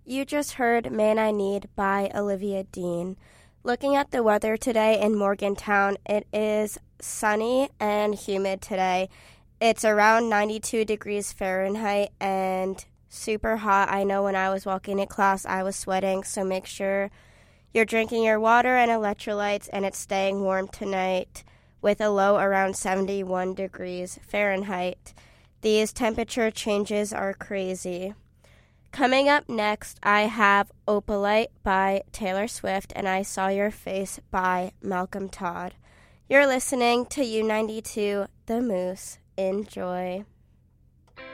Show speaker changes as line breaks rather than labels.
You just heard Man I Need by Olivia Dean. Looking at the weather today in Morgantown, it is sunny and humid today. It's around 92 degrees Fahrenheit and super hot. I know when I was walking in class, I was sweating, so make sure you're drinking your water and electrolytes and it's staying warm tonight with a low around 71 degrees Fahrenheit. These temperature changes are crazy. Coming up next, I have Opalite by Taylor Swift and I Saw Your Face by Malcolm Todd. You're listening to U92 The Moose. Enjoy.